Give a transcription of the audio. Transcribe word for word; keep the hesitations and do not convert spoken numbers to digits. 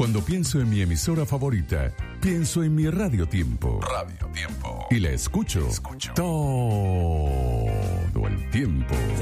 Cuando pienso en mi emisora favorita, pienso en mi Radio Tiempo. Radio Tiempo. Y la escucho, escucho. todo el tiempo.